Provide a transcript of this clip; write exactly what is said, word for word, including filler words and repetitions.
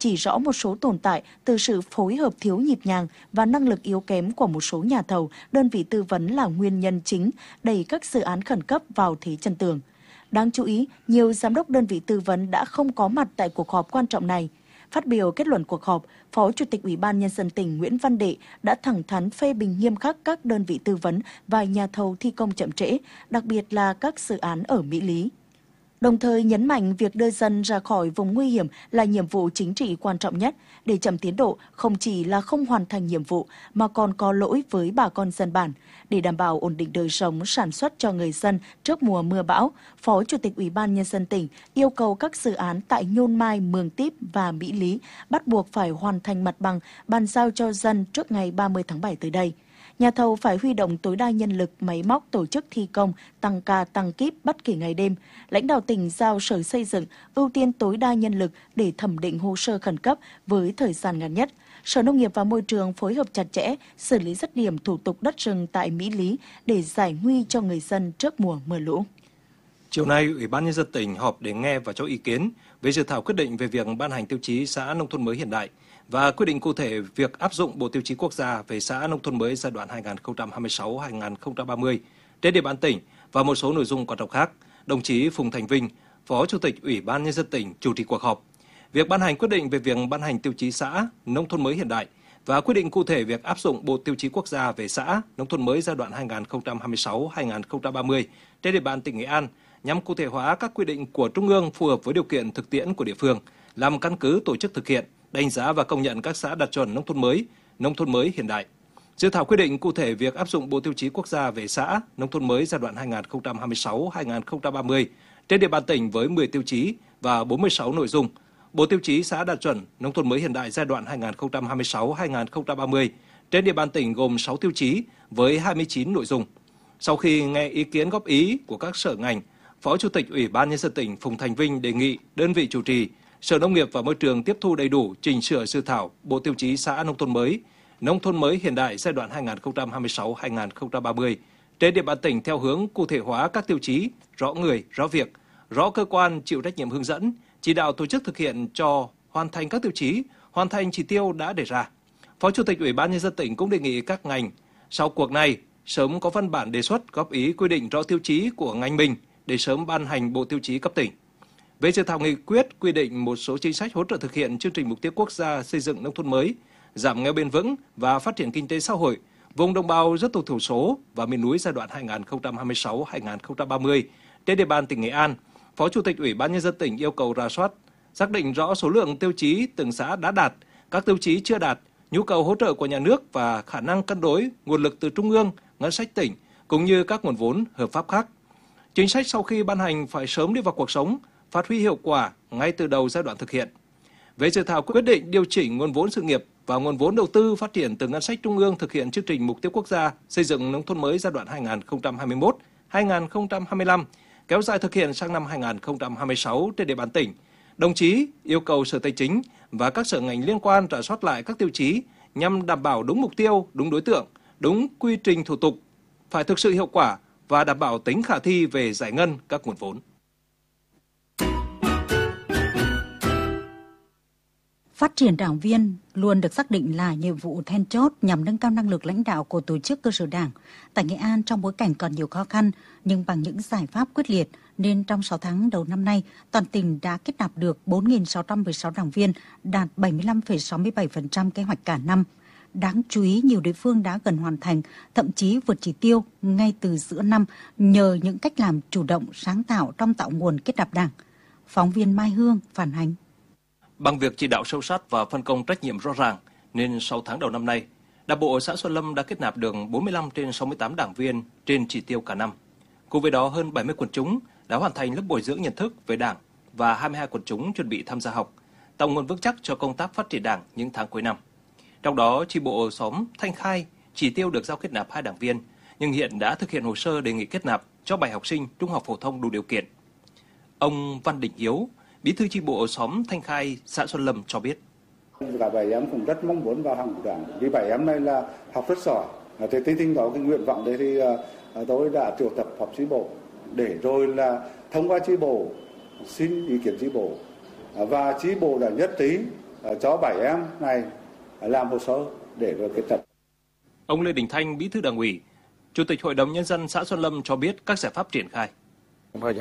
chỉ rõ một số tồn tại từ sự phối hợp thiếu nhịp nhàng và năng lực yếu kém của một số nhà thầu, đơn vị tư vấn là nguyên nhân chính đẩy các dự án khẩn cấp vào thế chân tường. Đáng chú ý, nhiều giám đốc đơn vị tư vấn đã không có mặt tại cuộc họp quan trọng này. Phát biểu kết luận cuộc họp, Phó Chủ tịch Ủy ban Nhân dân tỉnh Nguyễn Văn Đệ đã thẳng thắn phê bình nghiêm khắc các đơn vị tư vấn và nhà thầu thi công chậm trễ, đặc biệt là các dự án ở Mỹ Lý. Đồng thời nhấn mạnh việc đưa dân ra khỏi vùng nguy hiểm là nhiệm vụ chính trị quan trọng nhất. Để chậm tiến độ không chỉ là không hoàn thành nhiệm vụ mà còn có lỗi với bà con dân bản. Để đảm bảo ổn định đời sống sản xuất cho người dân trước mùa mưa bão, Phó Chủ tịch Ủy ban Nhân dân tỉnh yêu cầu các dự án tại Nhôn Mai, Mường Típ và Mỹ Lý bắt buộc phải hoàn thành mặt bằng, bàn giao cho dân trước ngày ba mươi tháng bảy tới đây. Nhà thầu phải huy động tối đa nhân lực, máy móc tổ chức thi công, tăng ca, tăng kíp bất kỳ ngày đêm. Lãnh đạo tỉnh giao Sở Xây dựng ưu tiên tối đa nhân lực để thẩm định hồ sơ khẩn cấp với thời gian ngắn nhất. Sở Nông nghiệp và Môi trường phối hợp chặt chẽ, xử lý dứt điểm thủ tục đất rừng tại Mỹ Lý để giải nguy cho người dân trước mùa mưa lũ. Chiều nay, Ủy ban Nhân dân tỉnh họp để nghe và cho ý kiến về dự thảo quyết định về việc ban hành tiêu chí xã nông thôn mới hiện đại và quyết định cụ thể việc áp dụng Bộ Tiêu chí Quốc gia về xã nông thôn mới giai đoạn hai nghìn không trăm hai mươi sáu đến hai nghìn không trăm ba mươi trên địa bàn tỉnh và một số nội dung quan trọng khác. Đồng chí Phùng Thành Vinh, Phó Chủ tịch Ủy ban Nhân dân tỉnh chủ trì cuộc họp. Việc ban hành quyết định về việc ban hành tiêu chí xã nông thôn mới hiện đại và quyết định cụ thể việc áp dụng Bộ Tiêu chí Quốc gia về xã nông thôn mới giai đoạn hai nghìn không trăm hai mươi sáu đến hai nghìn không trăm ba mươi trên địa bàn tỉnh Nghệ An nhằm cụ thể hóa các quy định của Trung ương phù hợp với điều kiện thực tiễn của địa phương, làm căn cứ tổ chức thực hiện, đánh giá và công nhận các xã đạt chuẩn nông thôn mới, nông thôn mới hiện đại. Dự thảo quyết định cụ thể việc áp dụng Bộ Tiêu chí Quốc gia về xã nông thôn mới giai đoạn hai nghìn không trăm hai mươi sáu đến hai nghìn không trăm ba mươi trên địa bàn tỉnh với mười tiêu chí và bốn mươi sáu nội dung. Bộ Tiêu chí xã đạt chuẩn nông thôn mới hiện đại giai đoạn hai nghìn không trăm hai mươi sáu đến hai nghìn không trăm ba mươi trên địa bàn tỉnh gồm sáu tiêu chí với hai mươi chín nội dung. Sau khi nghe ý kiến góp ý của các sở ngành, Phó Chủ tịch Ủy ban Nhân dân tỉnh Phùng Thành Vinh đề nghị đơn vị chủ trì Sở Nông nghiệp và Môi trường tiếp thu đầy đủ chỉnh sửa dự thảo Bộ Tiêu chí xã nông thôn mới, nông thôn mới hiện đại giai đoạn hai nghìn không trăm hai mươi sáu đến hai nghìn không trăm ba mươi trên địa bàn tỉnh theo hướng cụ thể hóa các tiêu chí, rõ người, rõ việc, rõ cơ quan chịu trách nhiệm hướng dẫn, chỉ đạo tổ chức thực hiện cho hoàn thành các tiêu chí, hoàn thành chỉ tiêu đã đề ra. Phó Chủ tịch Ủy ban Nhân dân tỉnh cũng đề nghị các ngành sau cuộc này sớm có văn bản đề xuất góp ý quy định rõ tiêu chí của ngành mình để sớm ban hành Bộ Tiêu chí cấp tỉnh. Về dự thảo nghị quyết quy định một số chính sách hỗ trợ thực hiện chương trình mục tiêu quốc gia xây dựng nông thôn mới, giảm nghèo bền vững và phát triển kinh tế xã hội, vùng đồng bào dân tộc thiểu số và miền núi giai đoạn hai nghìn không trăm hai mươi sáu đến hai nghìn không trăm ba mươi trên địa bàn tỉnh Nghệ An, Phó Chủ tịch Ủy ban Nhân dân tỉnh yêu cầu rà soát, xác định rõ số lượng tiêu chí từng xã đã đạt, các tiêu chí chưa đạt, nhu cầu hỗ trợ của nhà nước và khả năng cân đối nguồn lực từ trung ương, ngân sách tỉnh cũng như các nguồn vốn hợp pháp khác. Chính sách sau khi ban hành phải sớm đi vào cuộc sống, phát huy hiệu quả ngay từ đầu giai đoạn thực hiện. Về dự thảo quyết định điều chỉnh nguồn vốn sự nghiệp và nguồn vốn đầu tư phát triển từ ngân sách trung ương thực hiện chương trình mục tiêu quốc gia xây dựng nông thôn mới giai đoạn hai nghìn không trăm hai mươi mốt đến hai nghìn không trăm hai mươi lăm, kéo dài thực hiện sang năm hai nghìn không trăm hai mươi sáu trên địa bàn tỉnh, đồng chí yêu cầu Sở Tài chính và các sở ngành liên quan rà soát lại các tiêu chí nhằm đảm bảo đúng mục tiêu, đúng đối tượng, đúng quy trình thủ tục, phải thực sự hiệu quả và đảm bảo tính khả thi về giải ngân các nguồn vốn. Phát triển đảng viên luôn được xác định là nhiệm vụ then chốt nhằm nâng cao năng lực lãnh đạo của tổ chức cơ sở đảng. Tại Nghệ An trong bối cảnh còn nhiều khó khăn, nhưng bằng những giải pháp quyết liệt nên trong sáu tháng đầu năm nay, toàn tỉnh đã kết nạp được bốn nghìn sáu trăm mười sáu đảng viên, đạt bảy mươi lăm phẩy sáu mươi bảy phần trăm kế hoạch cả năm. Đáng chú ý, nhiều địa phương đã gần hoàn thành, thậm chí vượt chỉ tiêu ngay từ giữa năm nhờ những cách làm chủ động, sáng tạo trong tạo nguồn kết nạp đảng. Phóng viên Mai Hương phản ánh. Bằng việc chỉ đạo sâu sát và phân công trách nhiệm rõ ràng, nên sáu tháng đầu năm nay, Đảng bộ xã Xuân Lâm đã kết nạp được bốn mươi lăm trên sáu mươi tám đảng viên trên chỉ tiêu cả năm. Cùng với đó, hơn bảy mươi quần chúng đã hoàn thành lớp bồi dưỡng nhận thức về Đảng và hai mươi hai quần chúng chuẩn bị tham gia học, tạo nguồn vững chắc cho công tác phát triển Đảng những tháng cuối năm. Trong đó, chi bộ xóm Thanh Khai chỉ tiêu được giao kết nạp hai đảng viên, nhưng hiện đã thực hiện hồ sơ đề nghị kết nạp cho bảy học sinh trung học phổ thông đủ điều kiện. Ông Văn Đình Hiếu, Bí thư chi bộ xóm Thanh Khai, xã Xuân Lâm cho biết. Cả bảy em cũng rất mong muốn vào hàng của Đảng, vì bảy em này là học rất giỏi. Thì tinh tinh đó cái nguyện vọng đấy thì tôi đã triệu tập họp chi bộ để rồi là thông qua chi bộ xin ý kiến chi bộ và chi bộ đã nhất trí cho bảy em này làm hồ sơ để rồi kết tập. Ông Lê Đình Thanh, Bí thư Đảng ủy, Chủ tịch Hội đồng Nhân dân xã Xuân Lâm cho biết các giải pháp triển khai.